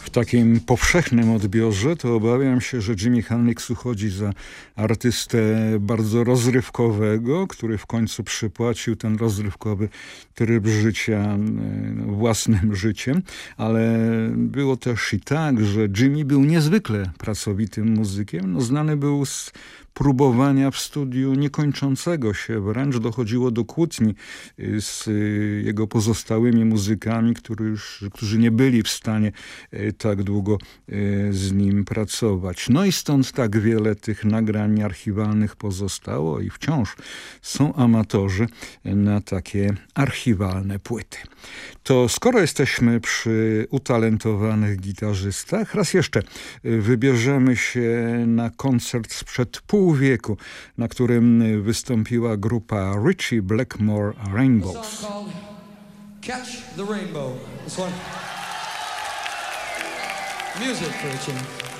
w takim powszechnym odbiorze, to obawiam się, że Jimi Hendrix uchodzi za artystę bardzo rozrywkowego, który w końcu przypłacił ten rozrywkowy tryb życia własnym życiem, ale było też i tak, że Jimmy był niezwykle pracowitym muzykiem. No, znany był z próbowania w studiu niekończącego się, wręcz dochodziło do kłótni z jego pozostałymi muzykami, którzy nie byli w stanie tak długo z nim pracować. No i stąd tak wiele tych nagrań archiwalnych pozostało i wciąż są amatorzy na takie archiwalne płyty. To skoro jesteśmy przy utalentowanych gitarzystach, raz jeszcze wybierzemy się na koncert sprzed pół wieku, na którym wystąpiła grupa Ritchie Blackmore Rainbows. Catch the Rainbow. This one. Music for a change.